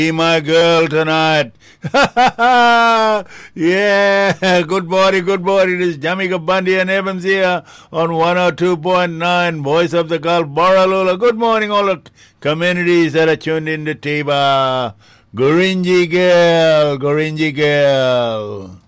Be my girl tonight. Yeah, good morning. This is Jamaica Bundy and Evans here on 102.9 Voice of the Gulf, Borroloola. Good morning, all the communities that are tuned in to Tiba. Gorinji girl.